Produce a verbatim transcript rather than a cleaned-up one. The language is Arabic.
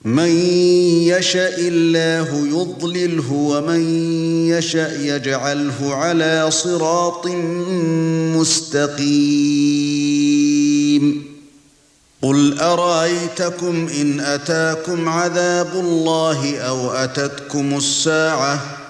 مَن يَشَاءِ اللَّهُ يُضْلِلْهُ وَمَن يَشَاء يَجْعَلْهُ عَلَى صِرَاطٍ مُسْتَقِيمٍ قُلْ أَرَأَيْتَكُمْ إِنْ أَتَاكُمْ عَذَابُ اللَّهِ أَوْ أَتَتْكُمُ السَّاعَةُ